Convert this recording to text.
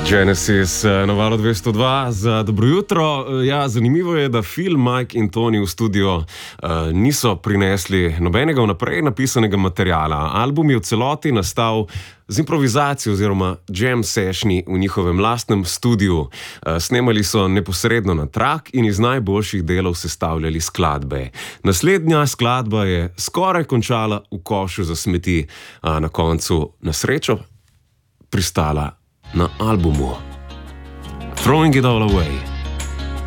Genesis na valu 202 za dobro jutro. Ja, zanimivo je, da Phil, Mike in Tony v studio niso prinesli nobenega vnaprej napisanega materiala. Album je v celoti nastal z improvizacijo oziroma jam sessioni v njihovem lastnem studiu. Snemali so neposredno na trak in iz najboljših delov sestavljali skladbe. Naslednja skladba je skoraj končala v košu za smeti, a na koncu, na srečo, pristala na albumu Throwing It All Away.